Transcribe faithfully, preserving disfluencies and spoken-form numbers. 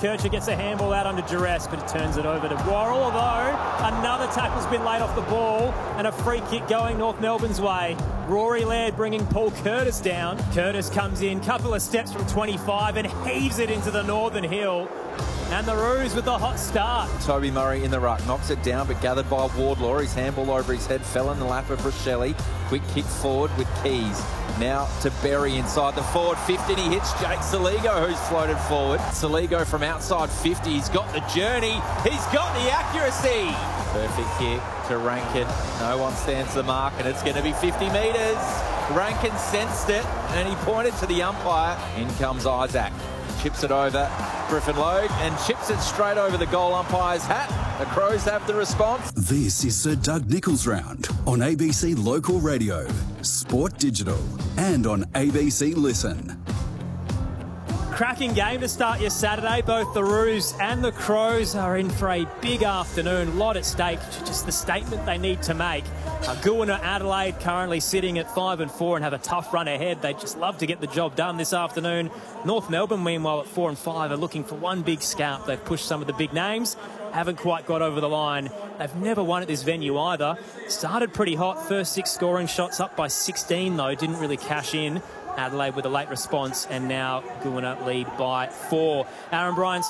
Kircher gets a handball out under duress, but it turns it over to Worrell, although another tackle's been laid off the ball and a free kick going North Melbourne's way. Rory Laird bringing Paul Curtis down. Curtis comes in, couple of steps from twenty-five and heaves it into the Northern Hill. And the Roos with the hot start. Toby Murray in the ruck, knocks it down, but gathered by Wardlaw. His handball over his head fell in the lap of Rochelle. Quick kick forward with Keys. Now to Berry inside the forward fifty. He hits Jake Saligo, who's floated forward. Saligo from outside fifty. He's got the journey. He's got the accuracy. Perfect kick to Rankin. No one stands the mark, and it's going to be fifty metres. Rankin sensed it, and he pointed to the umpire. In comes Isaac. Chips it over Griffin Logue and chips it straight over the goal umpire's hat. The Crows have the response. This is Sir Doug Nicholls Round on A B C Local Radio, Sport Digital, and on A B C Listen. Cracking game to start your Saturday. Both the Roos and the Crows are in for a big afternoon. A lot at stake. Just the statement they need to make. Uh, Goona Adelaide currently sitting at five and four and have a tough run ahead. They'd just love to get the job done this afternoon. North Melbourne, meanwhile, at four and five, are looking for one big scalp. They've pushed some of the big names. Haven't quite got over the line. They've never won at this venue either. Started pretty hot. First six scoring shots up by sixteen, though. Didn't really cash in. Adelaide with a late response, and now Goona lead by four. Aaron Bryant's